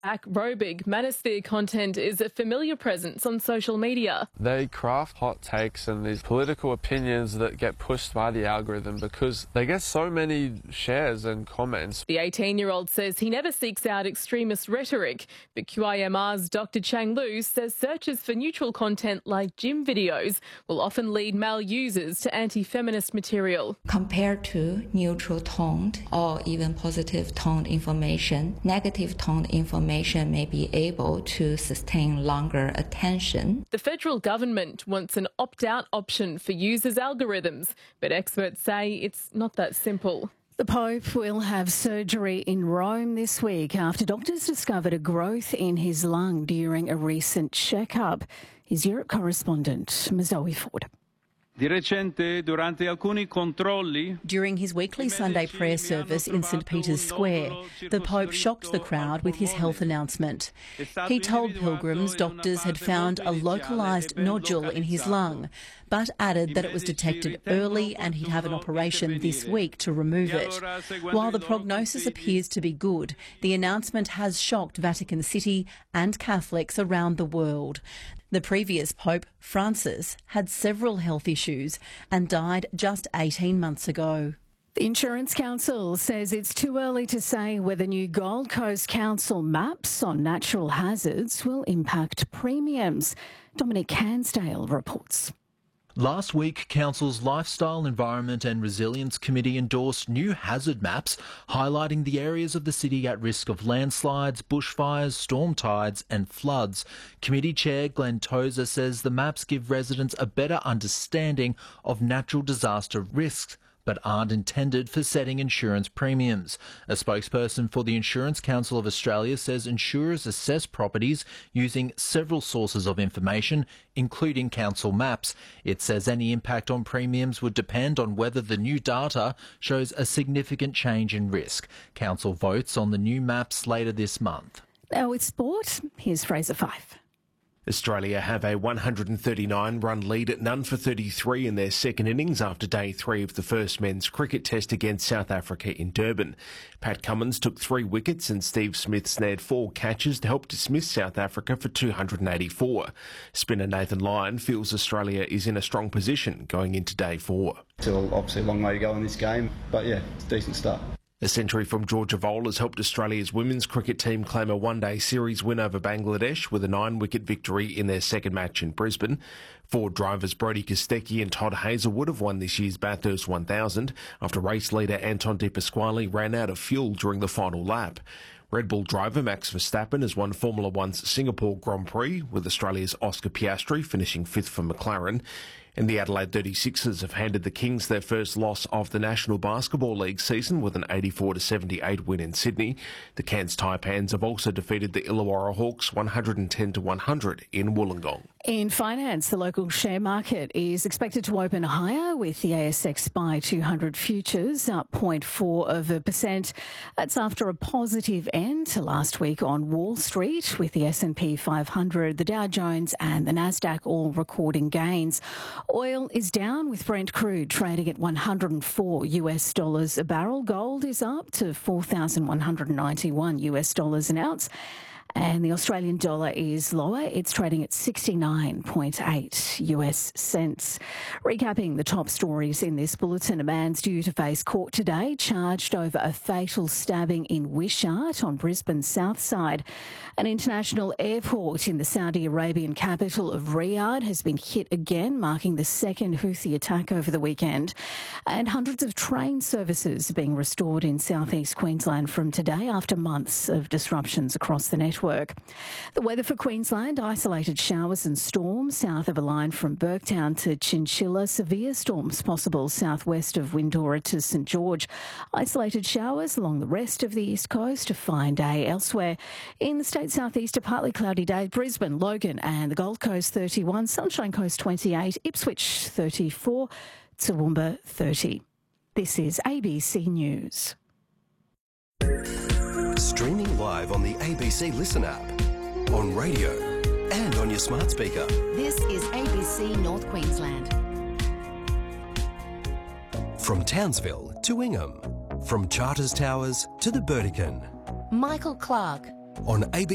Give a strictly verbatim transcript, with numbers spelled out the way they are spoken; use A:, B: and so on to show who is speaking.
A: Zach Robig, Manosphere content is a familiar presence on social media.
B: They craft hot takes and these political opinions that get pushed by the algorithm because they get so many shares and comments.
A: The eighteen-year-old says he never seeks out extremist rhetoric, but Q I M R's Doctor Chang Lu says searches for neutral content like gym videos will often lead male users to anti-feminist material.
C: Compared to neutral-toned or even positive-toned information, negative-toned information may be able to sustain longer attention.
A: The federal government wants an opt-out option for users' algorithms, but experts say it's not that simple.
D: The Pope will have surgery in Rome this week after doctors discovered a growth in his lung during a recent checkup. His Europe correspondent, Zoe Ford.
E: During his weekly Sunday prayer service in St Peter's Square, the Pope shocked the crowd with his health announcement. He told pilgrims doctors had found a localised nodule in his lung, but added that it was detected early and he'd have an operation this week to remove it. While the prognosis appears to be good, the announcement has shocked Vatican City and Catholics around the world. The previous Pope, Francis, had several health issues and died just eighteen months ago.
D: The Insurance Council says it's too early to say whether new Gold Coast Council maps on natural hazards will impact premiums. Dominic Cansdale reports.
F: Last week, Council's Lifestyle, Environment and Resilience Committee endorsed new hazard maps highlighting the areas of the city at risk of landslides, bushfires, storm tides and floods. Committee Chair Glenn Tozer says the maps give residents a better understanding of natural disaster risks, but aren't intended for setting insurance premiums. A spokesperson for the Insurance Council of Australia says insurers assess properties using several sources of information, including council maps. It says any impact on premiums would depend on whether the new data shows a significant change in risk. Council votes on the new maps later this month.
D: Now with sport, here's Fraser Fife.
G: Australia have a one hundred thirty-nine run lead at none for thirty-three in their second innings after day three of the first men's cricket test against South Africa in Durban. Pat Cummins took three wickets and Steve Smith snared four catches to help dismiss South Africa for two hundred eighty-four. Spinner Nathan Lyon feels Australia is in a strong position going into day four.
H: Still obviously a long way to go in this game, but yeah, it's a decent start.
G: A century from Georgia Vole has helped Australia's women's cricket team claim a one-day series win over Bangladesh with a nine-wicket victory in their second match in Brisbane. Ford drivers Brodie Kostecki and Todd Hazelwood have won this year's Bathurst one thousand after race leader Anton De Pasquale ran out of fuel during the final lap. Red Bull driver Max Verstappen has won Formula One's Singapore Grand Prix, with Australia's Oscar Piastri finishing fifth for McLaren. And the Adelaide thirty-sixers have handed the Kings their first loss of the National Basketball League season with an eighty-four to seventy-eight win in Sydney. The Cairns Taipans have also defeated the Illawarra Hawks one hundred ten to one hundred in Wollongong.
D: In finance, the local share market is expected to open higher, with the A S X by two hundred futures up zero point four of a percent. That's after a positive end to last week on Wall Street, with the S and P five hundred, the Dow Jones and the Nasdaq all recording gains. Oil is down, with Brent crude trading at one hundred four US dollars a barrel. Gold is up to four thousand one hundred ninety-one US dollars an ounce. And the Australian dollar is lower. It's trading at sixty-nine point eight US cents. Recapping the top stories in this bulletin, a man's due to face court today, charged over a fatal stabbing in Wishart on Brisbane's south side. An international airport in the Saudi Arabian capital of Riyadh has been hit again, marking the second Houthi attack over the weekend. And hundreds of train services are being restored in southeast Queensland from today after months of disruptions across the network. Work. The weather for Queensland: isolated showers and storms south of a line from Burketown to Chinchilla. Severe storms possible southwest of Windora to St George. Isolated showers along the rest of the east coast. A fine day elsewhere. In the state southeast, a partly cloudy day. Brisbane, Logan and the Gold Coast thirty-one. Sunshine Coast twenty-eight. Ipswich thirty-four. Toowoomba thirty. This is A B C News.
I: Streaming live on the A B C Listen app, on radio and on your smart speaker.
J: This is A B C North Queensland.
I: From Townsville to Ingham, from Charters Towers to the Burdekin.
J: Michael Clark.
I: On A B C